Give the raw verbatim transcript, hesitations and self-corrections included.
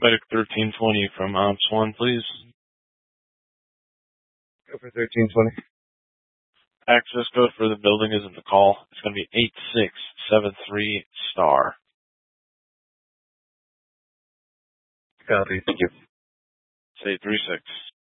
Medic thirteen twenty from Ops one, please. Go for thirteen twenty. Access code for the building is in the call. It's going to be eight six seven three star. Copy. Thank you. Say three six.